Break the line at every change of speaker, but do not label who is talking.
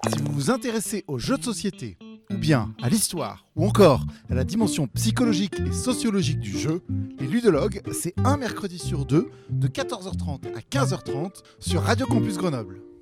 Si vous vous intéressez aux jeux de société, ou bien à l'histoire, ou encore à la dimension psychologique et sociologique du jeu, les Ludologues, c'est un mercredi sur deux, de 14h30 à 15h30 sur Radio Campus Grenoble.